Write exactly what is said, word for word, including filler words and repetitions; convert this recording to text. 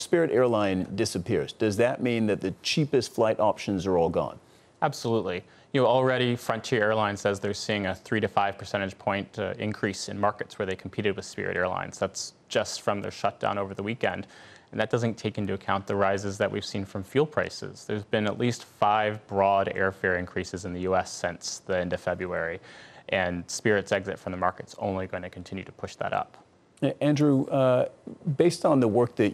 Spirit Airline disappears, does that mean that the cheapest flight options are all gone? Absolutely. You know, already Frontier Airlines says they're seeing a three to five percentage point uh, increase in markets where they competed with Spirit Airlines. That's just from their shutdown over the weekend. And that doesn't take into account the rises that we've seen from fuel prices. There's been at least five broad airfare increases in the U S since the end of February. And Spirit's exit from the market's only going to continue to push that up. Andrew, uh, based on the work that